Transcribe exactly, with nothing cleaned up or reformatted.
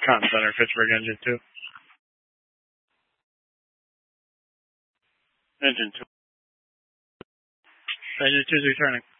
Con Center, Pittsburgh, engine two. Engine two. Engine two's returning.